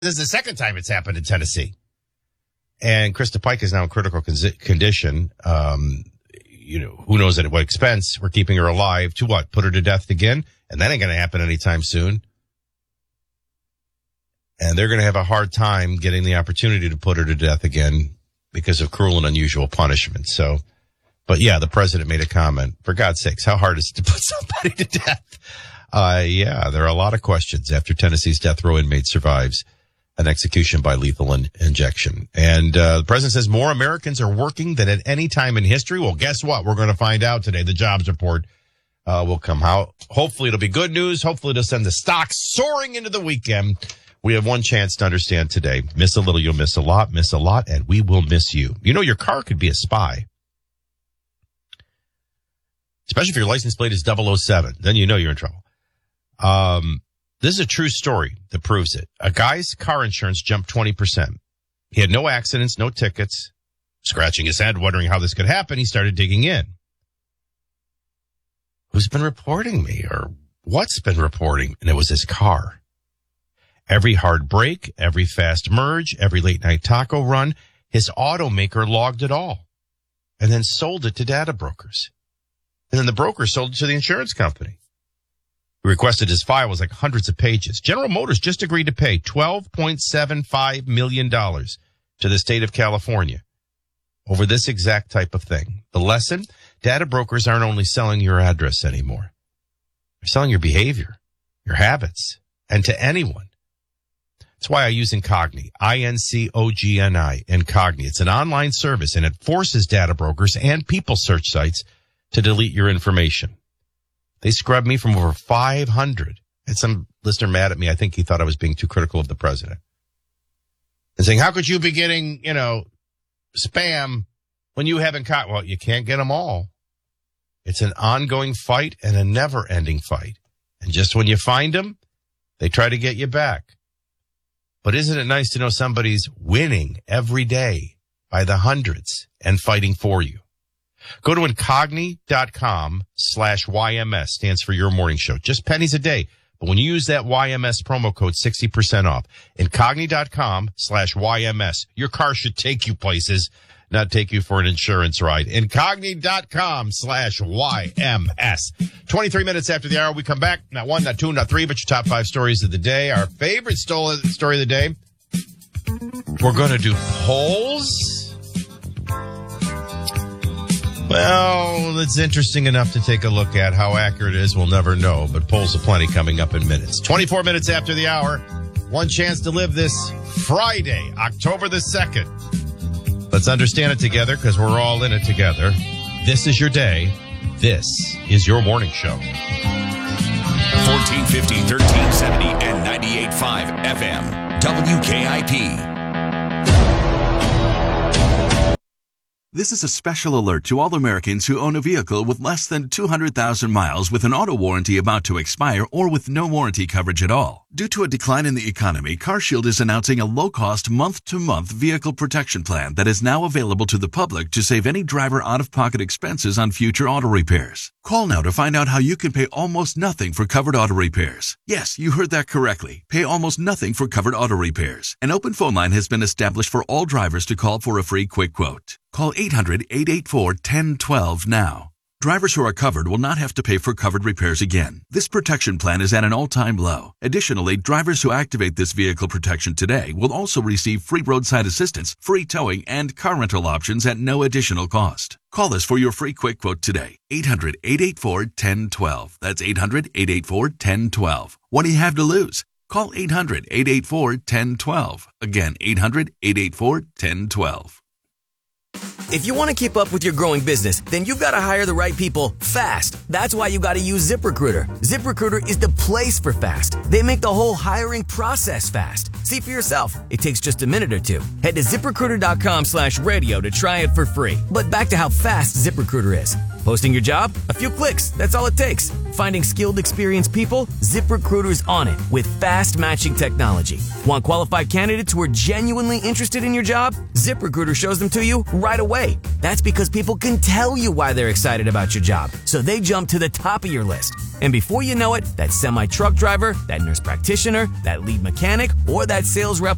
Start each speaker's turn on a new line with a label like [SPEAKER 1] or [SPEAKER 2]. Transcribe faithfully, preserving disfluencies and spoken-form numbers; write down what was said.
[SPEAKER 1] This is the second time it's happened in Tennessee. And Krista Pike is now in critical con- condition. Um, you know, who knows at what expense. We're keeping her alive to what? Put her to death again? And that ain't going to happen anytime soon. And they're going to have a hard time getting the opportunity to put her to death again because of cruel and unusual punishment. So, but yeah, the president made a comment. For God's sakes, how hard is it to put somebody to death? Uh, yeah, there are a lot of questions after Tennessee's death row inmate survives an execution by lethal in- injection. And uh, the president says more Americans are working than at any time in history. Well, guess what? We're going to find out today. The jobs report uh, will come out. Hopefully it'll be good news. Hopefully it'll send the stocks soaring into the weekend. We have one chance to understand today. Miss a little, you'll miss a lot. Miss a lot, and we will miss you. You know, your car could be a spy. Especially if your license plate is double oh seven. Then you know you're in trouble. Um, this is a true story that proves it. A guy's car insurance jumped twenty percent. He had no accidents, no tickets. Scratching his head, wondering how this could happen, he started digging in. Who's been reporting me, or what's been reporting? And it was his car. Every hard break, every fast merge, every late night taco run, his automaker logged it all and then sold it to data brokers. And then the broker sold it to the insurance company. He requested his file was like hundreds of pages. General Motors just agreed to pay twelve point seven five million dollars to the state of California over this exact type of thing. The lesson, data brokers aren't only selling your address anymore. They're selling your behavior, your habits, and to anyone. That's why I use Incogni, I N C O G N I, Incogni. It's an online service, and it forces data brokers and people search sites to delete your information. They scrubbed me from over five hundred. And some listener mad at me. I think he thought I was being too critical of the president. And saying, how could you be getting, you know, spam when you haven't caught? Well, you can't get them all. It's an ongoing fight and a never-ending fight. And just when you find them, they try to get you back. But isn't it nice to know somebody's winning every day by the hundreds and fighting for you? Go to Incogni.com slash YMS, stands for Your Morning Show. Just pennies a day. But when you use that Y M S promo code, sixty percent off. Incogni.com slash YMS. Your car should take you places, not take you for an insurance ride. Incogni.com slash YMS. twenty-three minutes after the hour, we come back. Not one, not two, not three, but your top five stories of the day. Our favorite sto- story of the day. We're going to do polls. Well, it's interesting enough to take a look at. How accurate it is, we'll never know, but polls aplenty coming up in minutes. twenty-four minutes after the hour. One chance to live this Friday, October the second. Let's understand it together because we're all in it together. This is your day. This is your morning show.
[SPEAKER 2] fourteen fifty, thirteen seventy, and ninety-eight point five F M. W K I P.
[SPEAKER 3] This is a special alert to all Americans who own a vehicle with less than two hundred thousand miles with an auto warranty about to expire or with no warranty coverage at all. Due to a decline in the economy, CarShield is announcing a low-cost month-to-month vehicle protection plan that is now available to the public to save any driver out-of-pocket expenses on future auto repairs. Call now to find out how you can pay almost nothing for covered auto repairs. Yes, you heard that correctly. Pay almost nothing for covered auto repairs. An open phone line has been established for all drivers to call for a free quick quote. Call eight hundred, eight eight four, one zero one two now. Drivers who are covered will not have to pay for covered repairs again. This protection plan is at an all-time low. Additionally, drivers who activate this vehicle protection today will also receive free roadside assistance, free towing, and car rental options at no additional cost. Call us for your free quick quote today. eight hundred, eight eight four, one zero one two. That's eight hundred, eight eight four, one zero one two. What do you have to lose? Call eight hundred, eight eight four, one zero one two. Again, eight hundred, eight eight four, one zero one two.
[SPEAKER 4] If you want to keep up with your growing business, then you've got to hire the right people fast. That's why you got to use ZipRecruiter. ZipRecruiter is the place for fast. They make the whole hiring process fast. See for yourself. It takes just a minute or two. Head to ZipRecruiter.com slash radio to try it for free. But back to how fast ZipRecruiter is. Posting your job? A few clicks. That's all it takes. Finding skilled, experienced people? ZipRecruiter's on it with fast matching technology. Want qualified candidates who are genuinely interested in your job? ZipRecruiter shows them to you right away. That's because people can tell you why they're excited about your job, so they jump to the top of your list. And before you know it, that semi-truck driver, that nurse practitioner, that lead mechanic, or that sales rep